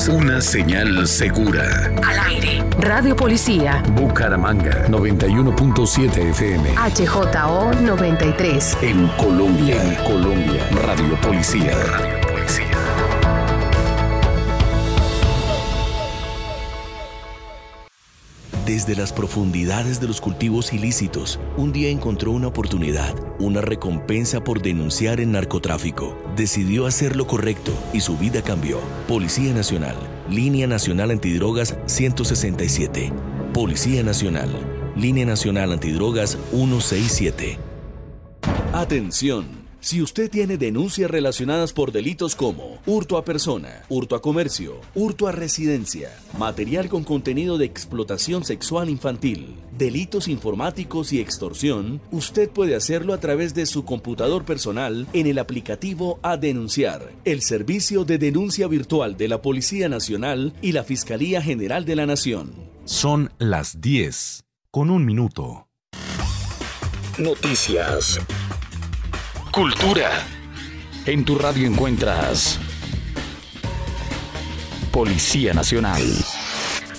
Una señal segura. Al aire. Radio Policía. Bucaramanga 91.7 FM. HJO 93. En Colombia. Radio Policía. Desde las profundidades de los cultivos ilícitos, un día encontró una oportunidad, una recompensa por denunciar el narcotráfico. Decidió hacer lo correcto y su vida cambió. Policía Nacional, Línea Nacional Antidrogas 167. Policía Nacional, Línea Nacional Antidrogas 167. Atención. Si usted tiene denuncias relacionadas por delitos como hurto a persona, hurto a comercio, hurto a residencia, material con contenido de explotación sexual infantil, delitos informáticos y extorsión, usted puede hacerlo a través de su computador personal en el aplicativo A Denunciar, el servicio de denuncia virtual de la Policía Nacional y la Fiscalía General de la Nación. Son las 10:01. Noticias. Cultura. En tu radio encuentras Policía Nacional.